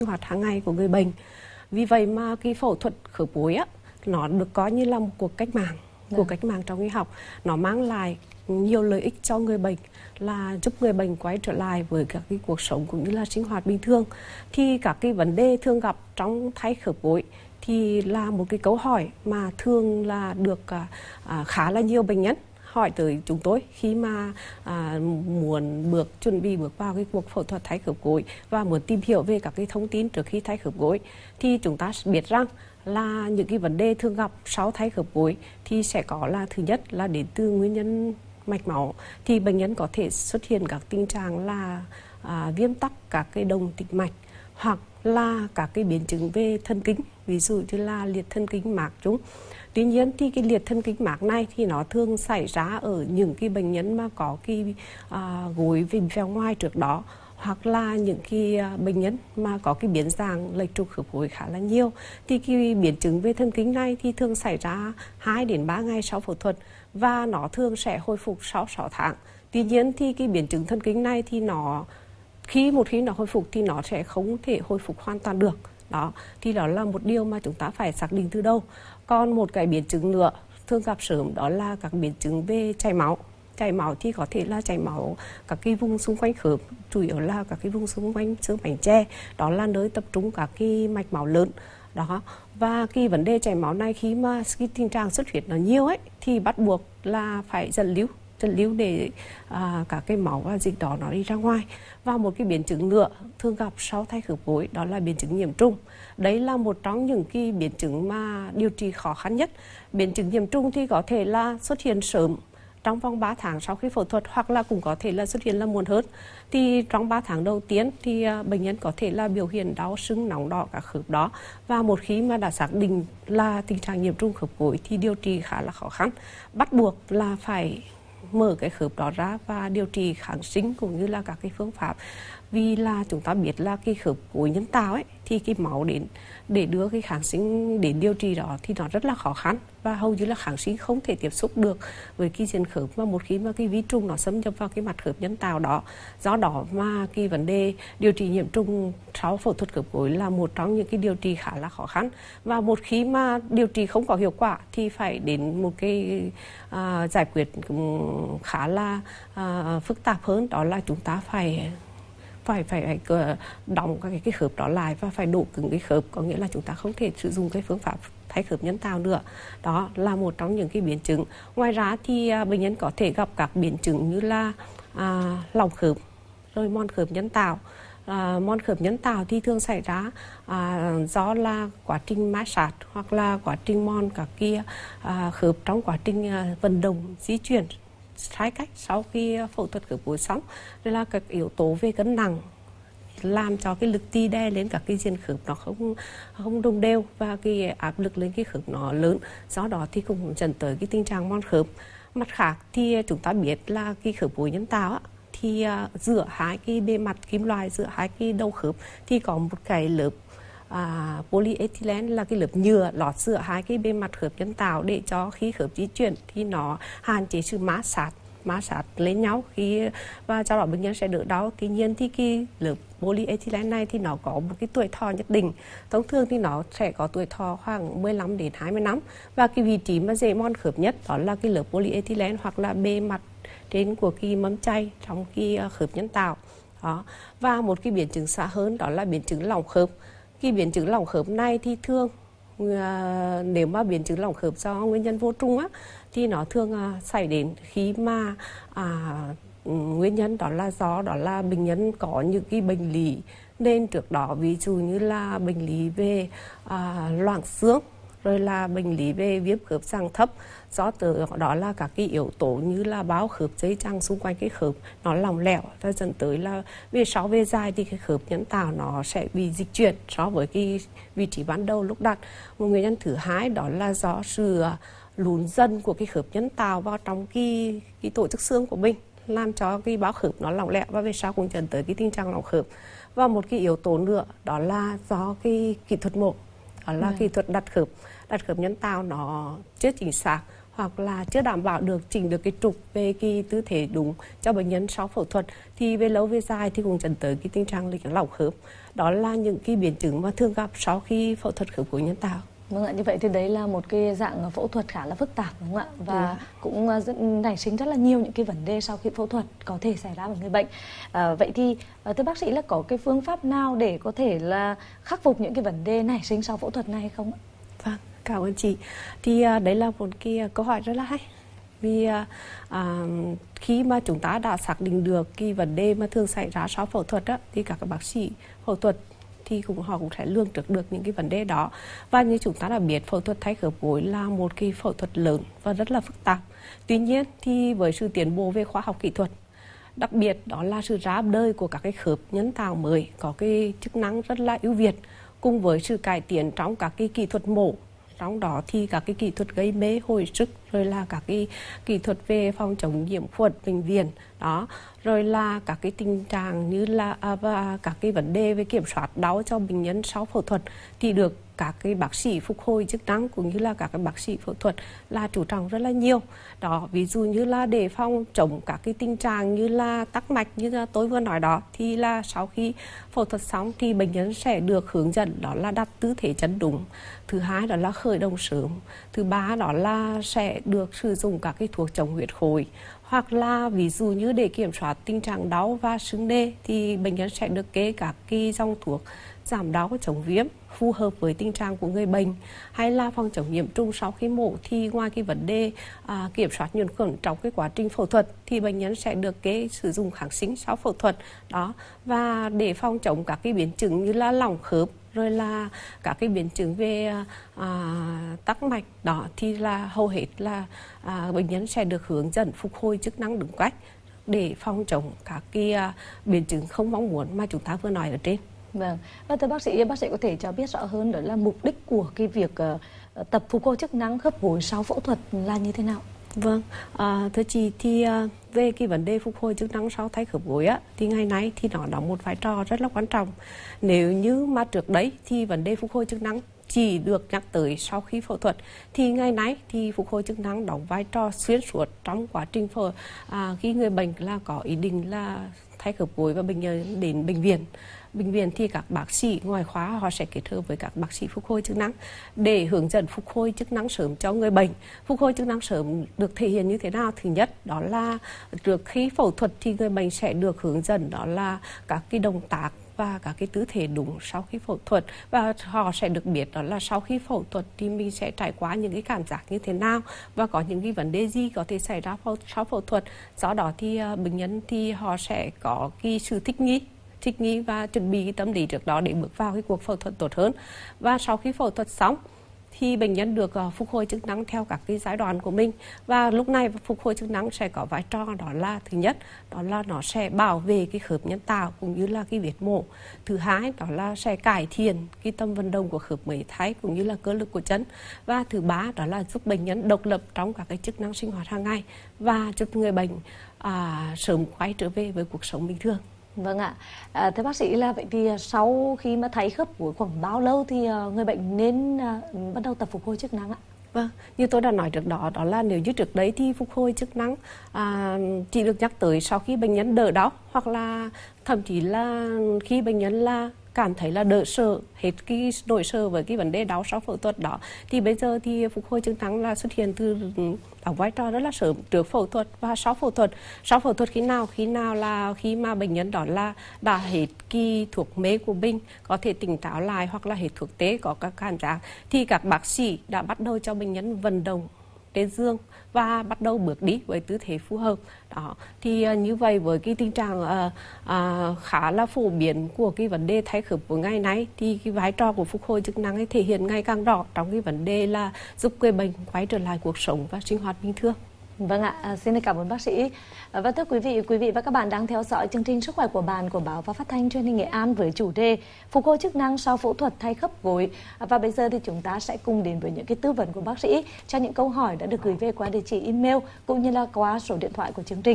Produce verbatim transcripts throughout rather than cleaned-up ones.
hoạt hàng ngày của người bệnh. Vì vậy mà cái phẫu thuật khớp gối á, nó được coi như là một cuộc cách mạng, cuộc yeah. cách mạng trong y học. Nó mang lại nhiều lợi ích cho người bệnh, là giúp người bệnh quay trở lại với các cái cuộc sống cũng như là sinh hoạt bình thường. Thì các cái vấn đề thường gặp trong thay khớp gối thì là một cái câu hỏi mà thường là được à, khá là nhiều bệnh nhân hỏi tới chúng tôi khi mà à, muốn bước chuẩn bị bước vào cái cuộc phẫu thuật thay khớp gối và muốn tìm hiểu về các cái thông tin trước khi thay khớp gối. Thì chúng ta biết rằng là những cái vấn đề thường gặp sau thay khớp gối thì sẽ có là thứ nhất là đến từ nguyên nhân mạch máu. Thì bệnh nhân có thể xuất hiện các tình trạng là à, viêm tắc các cái đồng tĩnh mạch, hoặc là các cái biến chứng về thần kinh, ví dụ như là liệt thần kinh mạc trung. Tuy nhiên thì cái liệt thần kinh mạc này thì nó thường xảy ra ở những cái bệnh nhân mà có cái à, gối về vèo ngoài trước đó, hoặc là những cái bệnh nhân mà có cái biến dạng lệch trục khớp gối khá là nhiều. Thì cái biến chứng về thần kinh này thì thường xảy ra hai đến ba ngày sau phẫu thuật và nó thường sẽ hồi phục sau sáu tháng. Tuy nhiên thì cái biến chứng thần kinh này thì nó khi một khi nó hồi phục thì nó sẽ không thể hồi phục hoàn toàn được. Đó, thì đó là một điều mà chúng ta phải xác định từ đầu. Còn một cái biến chứng nữa thường gặp sớm đó là các biến chứng về chảy máu. Chảy máu thì có thể là chảy máu các cái vùng xung quanh khớp, chủ yếu là các cái vùng xung quanh xương bánh tre, đó là nơi tập trung các cái mạch máu lớn. Đó, và cái vấn đề chảy máu này khi mà cái tình trạng xuất huyết nó nhiều ấy thì bắt buộc là phải dẫn lưu dẫn lưu để à, các cái máu và dịch đó nó đi ra ngoài. Và một cái biến chứng nữa thường gặp sau thay khớp gối đó là biến chứng nhiễm trùng. Đấy là một trong những cái biến chứng mà điều trị khó khăn nhất. Biến chứng nhiễm trùng thì có thể là xuất hiện sớm trong vòng ba tháng sau khi phẫu thuật, hoặc là cũng có thể là xuất hiện là muộn hơn. Thì trong ba tháng đầu tiên thì bệnh nhân có thể là biểu hiện đau sưng nóng đỏ các khớp đó. Và một khi mà đã xác định là tình trạng nhiễm trùng khớp gối thì điều trị khá là khó khăn. Bắt buộc là phải mở cái khớp đó ra và điều trị kháng sinh cũng như là các cái phương pháp. Vì là chúng ta biết là cái khớp gối nhân tạo ấy thì cái máu đến để đưa cái kháng sinh đến điều trị đó thì nó rất là khó khăn, và hầu như là kháng sinh không thể tiếp xúc được với cái diện khớp mà một khi mà cái vi trùng nó xâm nhập vào cái mặt khớp nhân tạo đó. Do đó mà cái vấn đề điều trị nhiễm trùng sau phẫu thuật khớp gối là một trong những cái điều trị khá là khó khăn, và một khi mà điều trị không có hiệu quả thì phải đến một cái à, giải quyết khá là à, phức tạp hơn, đó là chúng ta phải phải phải, phải đóng cái, cái khớp đó lại và phải độ cứng cái khớp, có nghĩa là chúng ta không thể sử dụng cái phương pháp thay khớp nhân tạo nữa. Đó là một trong những cái biến chứng. Ngoài ra thì à, bệnh nhân có thể gặp các biến chứng như là à, lỏng khớp, rồi mòn khớp nhân tạo. À, mòn khớp nhân tạo thì thường xảy ra à, do là quá trình ma sát hoặc là quá trình mòn các kia à, khớp trong quá trình à, vận động di chuyển sai cách sau khi phẫu thuật khớp gối xong. Đây là các yếu tố về cân nặng làm cho cái lực ti đè lên các cái diện khớp nó không không đồng đều, và cái áp lực lên cái khớp nó lớn, do đó thì cũng dẫn tới cái tình trạng mòn khớp. Mặt khác thì chúng ta biết là cái khớp gối nhân tạo á, thì uh, giữa hai cái bề mặt kim loại, giữa hai cái đầu khớp thì có một cái lớp à, polyethylene là cái lớp nhựa lọt giữa hai cái bề mặt khớp nhân tạo để cho khi khớp di chuyển thì nó hạn chế sự mát sát mát sát lên nhau khi và cho đó bệnh nhân sẽ đỡ đau. Tuy nhiên thì cái lớp polyethylene này thì nó có một cái tuổi thọ nhất định, thông thường thì nó sẽ có tuổi thọ khoảng mười lăm đến hai mươi năm, và cái vị trí mà dễ mòn khớp nhất đó là cái lớp polyethylene hoặc là bề mặt trên của cái mâm chay trong cái khớp nhân tạo đó. Và một cái biến chứng xa hơn đó là biến chứng lỏng khớp. Cái biến chứng lỏng khớp này thì thường à, nếu mà biến chứng lỏng khớp do nguyên nhân vô trùng á thì nó thường à, xảy đến khi mà à, nguyên nhân đó là do đó là bệnh nhân có những cái bệnh lý nên trước đó, ví dụ như là bệnh lý về à, loãng xương, rồi là bệnh lý về viêm khớp dạng thấp, do từ đó là các cái yếu tố như là bao khớp dây chằng xung quanh cái khớp nó lỏng lẻo, ta dẫn tới là về sau về dài thì cái khớp nhân tạo nó sẽ bị dịch chuyển so với cái vị trí ban đầu lúc đặt. Một nguyên nhân thứ hai đó là do sự lún dần của cái khớp nhân tạo vào trong cái cái tổ chức xương của mình, làm cho cái bao khớp nó lỏng lẻo và về sau cũng dẫn tới cái tình trạng lỏng khớp. Và một cái yếu tố nữa đó là do cái kỹ thuật mổ, đó là ừ. kỹ thuật đặt khớp đặt khớp nhân tạo nó chưa chính xác, hoặc là chưa đảm bảo được chỉnh được cái trục về cái tư thế đúng cho bệnh nhân sau phẫu thuật, thì về lâu về dài thì cũng dẫn tới cái tình trạng lệch lỏng khớp. Đó là những cái biến chứng mà thường gặp sau khi phẫu thuật khớp gối nhân tạo. Vâng ạ, như vậy thì đấy là một cái dạng phẫu thuật khá là phức tạp đúng không ạ? Và ừ. cũng nảy sinh rất là nhiều những cái vấn đề sau khi phẫu thuật có thể xảy ra với người bệnh. À, vậy thì thưa bác sĩ là có cái phương pháp nào để có thể là khắc phục những cái vấn đề nảy sinh sau phẫu thuật này hay không ạ? Vâng, cảm ơn chị. Thì à, đấy là một cái câu hỏi rất là hay. Vì à, khi mà chúng ta đã xác định được cái vấn đề mà thường xảy ra sau phẫu thuật á, thì các bác sĩ phẫu thuật thì cũng họ cũng sẽ lường trước được những cái vấn đề đó. Và như chúng ta đã biết, phẫu thuật thay khớp gối là một cái phẫu thuật lớn và rất là phức tạp. Tuy nhiên thì với sự tiến bộ về khoa học kỹ thuật, đặc biệt đó là sự ra đời của các cái khớp nhân tạo mới có cái chức năng rất là ưu việt, cùng với sự cải tiến trong các cái kỹ thuật mổ, trong đó thì các cái kỹ thuật gây mê hồi sức, rồi là các cái kỹ thuật về phòng chống nhiễm khuẩn bệnh viện đó, rồi là các cái tình trạng như là à, và các cái vấn đề về kiểm soát đau cho bệnh nhân sau phẫu thuật thì được các cái bác sĩ phục hồi chức năng cũng như là các cái bác sĩ phẫu thuật là chú trọng rất là nhiều. Đó, ví dụ như là để phòng chống các cái tình trạng như là tắc mạch như là tôi vừa nói đó, thì là sau khi phẫu thuật xong thì bệnh nhân sẽ được hướng dẫn đó là đặt tư thế chân đúng. Thứ hai đó là khởi động sớm. Thứ ba đó là sẽ được sử dụng các cái thuốc chống huyết khối. Hoặc là ví dụ như để kiểm soát tình trạng đau và sưng nề thì bệnh nhân sẽ được kê các cái dòng thuốc giảm đau chống viêm phù hợp với tình trạng của người bệnh. Hay là phòng chống nhiễm trùng sau khi mổ thì ngoài cái vấn đề à, kiểm soát nhuần khuẩn trong cái quá trình phẫu thuật thì bệnh nhân sẽ được kê sử dụng kháng sinh sau phẫu thuật đó. Và để phòng chống các cái biến chứng như là lỏng khớp, rồi là các cái biến chứng về à, tắc mạch đó thì là hầu hết là à, bệnh nhân sẽ được hướng dẫn phục hồi chức năng đúng cách để phòng chống các cái à, biến chứng không mong muốn mà chúng ta vừa nói ở trên. Vâng, và thưa bác sĩ, bác sĩ có thể cho biết rõ hơn đó là mục đích của cái việc uh, tập phục hồi chức năng khớp gối sau phẫu thuật là như thế nào? Vâng, à, thưa chị thì à, về cái vấn đề phục hồi chức năng sau thay khớp gối á, thì ngày nay thì nó đóng một vai trò rất là quan trọng. Nếu như mà trước đấy thì vấn đề phục hồi chức năng chỉ được nhắc tới sau khi phẫu thuật, thì ngày nay thì phục hồi chức năng đóng vai trò xuyên suốt trong quá trình phẫu à, khi người bệnh là có ý định là thay khớp gối và bệnh nhân đến bệnh viện. Bệnh viện thì các bác sĩ ngoại khoa họ sẽ kết hợp với các bác sĩ phục hồi chức năng để hướng dẫn phục hồi chức năng sớm cho người bệnh. Phục hồi chức năng sớm được thể hiện như thế nào? Thứ nhất đó là trước khi phẫu thuật thì người bệnh sẽ được hướng dẫn đó là các cái động tác và các cái tư thế đúng sau khi phẫu thuật, và họ sẽ được biết đó là sau khi phẫu thuật thì mình sẽ trải qua những cái cảm giác như thế nào và có những cái vấn đề gì có thể xảy ra sau phẫu thuật. Do đó thì bệnh nhân thì họ sẽ có cái sự thích nghi thích nghi và chuẩn bị cái tâm lý trước đó để bước vào cái cuộc phẫu thuật tốt hơn. Và sau khi phẫu thuật xong thì bệnh nhân được uh, phục hồi chức năng theo các cái giai đoạn của mình. Và lúc này phục hồi chức năng sẽ có vai trò đó là thứ nhất đó là nó sẽ bảo vệ cái khớp nhân tạo cũng như là cái vết mổ. Thứ hai đó là sẽ cải thiện cái tâm vận động của khớp mới thay cũng như là cơ lực của chân. Và thứ ba đó là giúp bệnh nhân độc lập trong các cái chức năng sinh hoạt hàng ngày và giúp người bệnh uh, sớm quay trở về với cuộc sống bình thường. Vâng ạ. À, thưa bác sĩ là vậy thì sau khi mà thấy khớp gối khoảng bao lâu thì người bệnh nên uh, bắt đầu tập phục hồi chức năng ạ? Vâng, như tôi đã nói trước đó, đó là nếu như trước đấy thì phục hồi chức năng à, chỉ được nhắc tới sau khi bệnh nhân đỡ đau, hoặc là thậm chí là khi bệnh nhân là cảm thấy là đỡ sợ, hết cái nỗi sợ với cái vấn đề đau sau phẫu thuật đó, thì bây giờ thì phục hồi chức năng là xuất hiện từ đóng vai trò rất là sớm trước phẫu thuật và sau phẫu thuật. Sau phẫu thuật khi nào? Khi nào là khi mà bệnh nhân đó là đã hết cái thuốc mê của mình, có thể tỉnh táo lại, hoặc là hết thuốc tê có các cảm giác, thì các bác sĩ đã bắt đầu cho bệnh nhân vận động trên giường và bắt đầu bước đi với tư thế phù hợp đó. Thì uh, như vậy với cái tình trạng uh, uh, khá là phổ biến của cái vấn đề thay khớp của ngày nay, thì cái vai trò của phục hồi chức năng ấy thể hiện ngày càng rõ trong cái vấn đề là giúp người bệnh quay trở lại cuộc sống và sinh hoạt bình thường. Vâng ạ, à, xin cảm ơn bác sĩ. À, và thưa quý vị, quý vị và các bạn đang theo dõi chương trình Sức khỏe của bạn của Báo và Phát thanh Truyền hình Nghệ An với chủ đề phục hồi chức năng sau phẫu thuật thay khớp gối. À, và bây giờ thì chúng ta sẽ cùng đến với những cái tư vấn của bác sĩ cho những câu hỏi đã được gửi về qua địa chỉ email cũng như là qua số điện thoại của chương trình.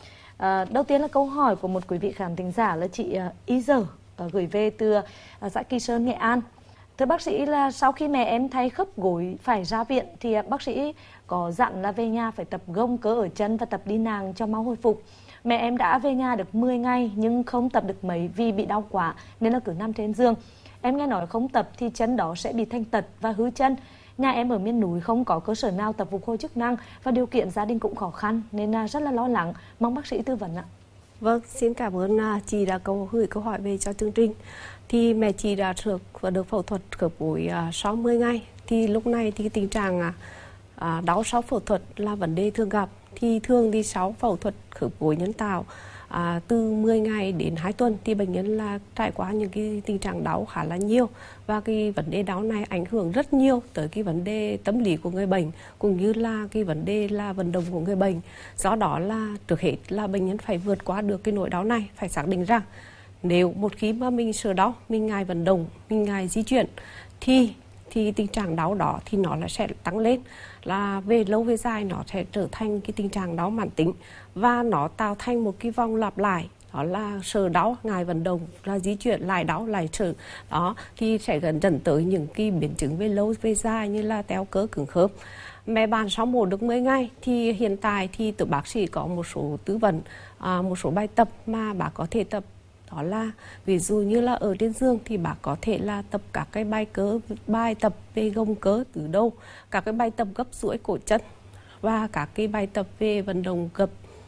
À, đầu tiên là câu hỏi của một quý vị khán thính giả là chị uh, Y Giờ uh, gửi về từ uh, xã Kỳ Sơn, Nghệ An. Thưa bác sĩ, là sau khi mẹ em thay khớp gối phải ra viện thì bác sĩ có dặn là về nhà phải tập gông cơ ở chân và tập đi nàng cho máu hồi phục. Mẹ em đã về nhà được mười ngày nhưng không tập được mấy vì bị đau quá nên là cứ nằm trên giường. Em nghe nói không tập thì chân đó sẽ bị thanh tật và hư chân. Nhà em ở miền núi không có cơ sở nào tập phục hồi chức năng và điều kiện gia đình cũng khó khăn nên rất là lo lắng. Mong bác sĩ tư vấn ạ. Vâng, xin cảm ơn chị đã câu gửi câu hỏi về cho chương trình. Thì mẹ chị đã được và được phẫu thuật khớp gối sáu mươi ngày. Thì lúc này thì tình trạng à, đau sau phẫu thuật là vấn đề thường gặp. Thì thường thì sau phẫu thuật khớp gối nhân tạo à, từ mười ngày đến hai tuần thì bệnh nhân là trải qua những cái tình trạng đau khá là nhiều, và cái vấn đề đau này ảnh hưởng rất nhiều tới cái vấn đề tâm lý của người bệnh cũng như là cái vấn đề là vận động của người bệnh. Do đó là trước hết là bệnh nhân phải vượt qua được cái nỗi đau này, phải xác định rằng nếu một khi mà mình sợ đau, mình ngại vận động, mình ngại di chuyển thì thì tình trạng đau đó thì nó là sẽ tăng lên, là về lâu về dài nó sẽ trở thành cái tình trạng đau mãn tính và nó tạo thành một cái vòng lặp lại, đó là sợ đau, ngại vận động, là di chuyển lại đau lại sợ đó, thì sẽ gần dẫn tới những cái biến chứng về lâu về dài như là teo cơ cứng khớp. Mẹ bạn sau mổ được mười ngày thì hiện tại thì từ bác sĩ có một số tư vấn, à, một số bài tập mà bác có thể tập. Đó là ví dụ như là ở trên giường thì bác có thể là tập các cái bài cơ, bài tập về gông cơ từ đầu, các cái bài tập gấp duỗi cổ chân và các cái bài tập về vận động gập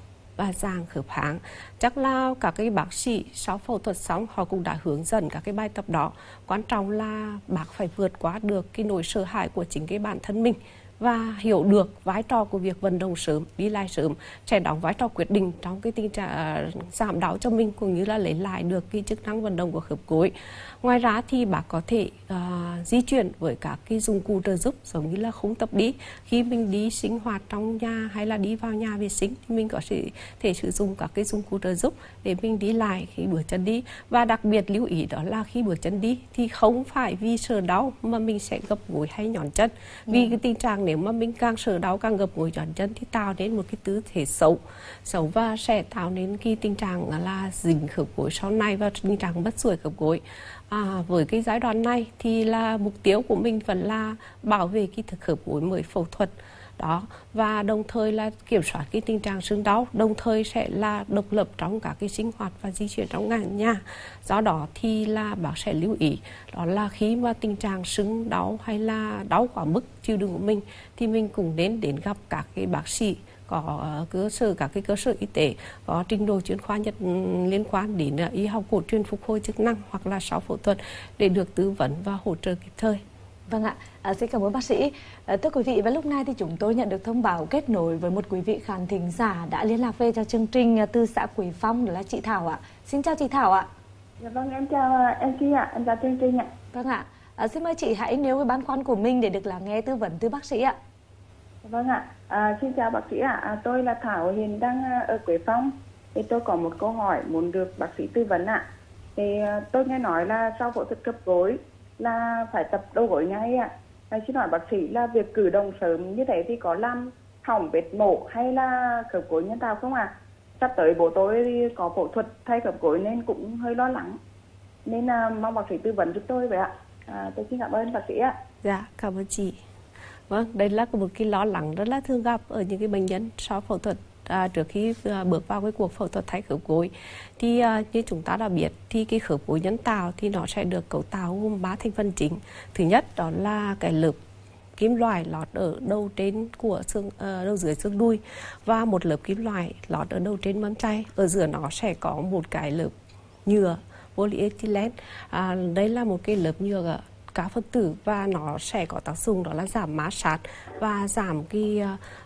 và giang khớp háng. Chắc là các cái bác sĩ sau phẫu thuật xong họ cũng đã hướng dẫn các cái bài tập đó. Quan trọng là bác phải vượt qua được cái nỗi sợ hãi của chính cái bản thân mình và hiểu được vai trò của việc vận động sớm, đi lại sớm sẽ đóng vai trò quyết định trong cái tình trạng giảm đau cho mình cũng như là lấy lại được cái chức năng vận động của khớp gối. Ngoài ra thì bác có thể uh, di chuyển với các cái dụng cụ trợ giúp giống như là khung tập đi. Khi mình đi sinh hoạt trong nhà hay là đi vào nhà vệ sinh thì mình có thể sử dụng các cái dụng cụ trợ giúp để mình đi lại khi bước chân đi. Và đặc biệt lưu ý đó là khi bước chân đi thì không phải vì sợ đau mà mình sẽ gập gối hay nhón chân. Vì cái tình trạng nếu mà mình càng sợ đau càng gập gối nhón chân thì tạo nên một cái tư thế xấu xấu và sẽ tạo nên cái tình trạng là dính khớp gối sau này và tình trạng mất duỗi khớp gối. À, với cái giai đoạn này thì là mục tiêu của mình vẫn là bảo vệ cái thực khớp gối mới phẫu thuật đó, và đồng thời là kiểm soát cái tình trạng sưng đau, đồng thời sẽ là độc lập trong các cái sinh hoạt và di chuyển trong nhà. Do đó thì là bác sẽ lưu ý đó là khi mà tình trạng sưng đau hay là đau quá mức chịu đựng của mình thì mình cũng đến đến gặp các cái bác sĩ có cơ sở, các cái cơ sở y tế có trình độ chuyên khoa nhất liên quan đến y học cổ truyền phục hồi chức năng hoặc là sau phẫu thuật để được tư vấn và hỗ trợ kịp thời. Vâng ạ, à, xin cảm ơn bác sĩ. À, thưa quý vị, và lúc này thì chúng tôi nhận được thông báo kết nối với một quý vị khán thính giả đã liên lạc về cho chương trình từ xã Quế Phong, đó là chị Thảo ạ. Xin chào chị Thảo ạ. Dạ vâng, em chào em Chi ạ, em chào chương trình ạ. Vâng ạ, à, xin mời chị hãy nêu cái băn khoăn của mình để được lắng nghe tư vấn từ bác sĩ ạ. Vâng ạ, à, xin chào bác sĩ ạ, à, tôi là Thảo, hiện đang ở Quế Phong. Thì tôi có một câu hỏi muốn được bác sĩ tư vấn ạ. Thì tôi nghe nói là sau phẫu thuật khớp gối là phải tập đầu gối ngay ạ. À, xin hỏi bác sĩ là việc cử động sớm như thế thì có làm hỏng vết mổ hay là khớp gối nhân tạo không ạ? À? Sắp tới bố tôi thì có phẫu thuật thay khớp gối nên cũng hơi lo lắng. Nên là mong bác sĩ tư vấn giúp tôi vậy ạ. À, tôi xin cảm ơn bác sĩ ạ. Dạ, cảm ơn chị. Vâng, đây là một cái lo lắng rất là thường gặp ở những cái bệnh nhân sau phẫu thuật. À, trước khi à, bước vào cái cuộc phẫu thuật thay khớp gối thì à, như chúng ta đã biết thì cái khớp gối nhân tạo thì nó sẽ được cấu tạo gồm ba thành phần chính. Thứ nhất đó là cái lớp kim loại lót ở đầu trên của xương, uh, đầu dưới xương đùi và một lớp kim loại lót ở đầu trên mâm tay. Ở giữa nó sẽ có một cái lớp nhựa polyethylene. À, đây là một cái lớp nhựa cao phân tử và nó sẽ có tác dụng đó là giảm mát sát và giảm cái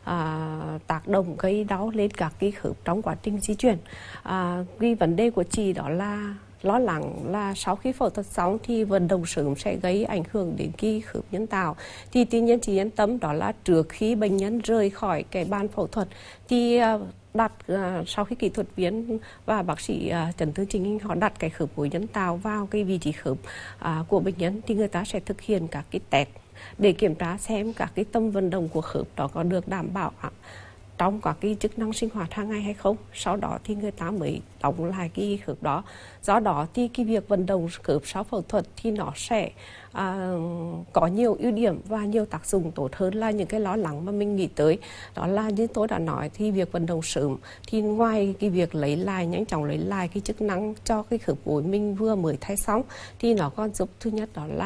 à, tác động gây đau lên các cái khớp trong quá trình di chuyển. À, cái vấn đề của chị đó là lo lắng là sau khi phẫu thuật xong thì vận động sớm sẽ gây ảnh hưởng đến cái khớp nhân tạo. Thì tuy nhiên chị yên tâm đó là trước khi bệnh nhân rời khỏi cái bàn phẫu thuật thì đặt uh, sau khi kỹ thuật viên và bác sĩ uh, chẩn đoán chỉnh hình họ đặt cái khớp gối nhân tạo vào cái vị trí khớp uh, của bệnh nhân thì người ta sẽ thực hiện các cái test để kiểm tra xem các cái tâm vận động của khớp đó có được đảm bảo trong các cái chức năng sinh hoạt hàng ngày hay không. Sau đó thì người ta mới đóng lại cái khớp đó. Do đó thì cái việc vận động khớp sau phẫu thuật thì nó sẽ à, có nhiều ưu điểm và nhiều tác dụng tốt hơn là những cái lo lắng mà mình nghĩ tới. Đó là như tôi đã nói thì việc vận động sớm thì ngoài cái việc lấy lại, nhanh chóng lấy lại cái chức năng cho cái khớp gối mình vừa mới thay xong thì nó còn giúp thứ nhất đó là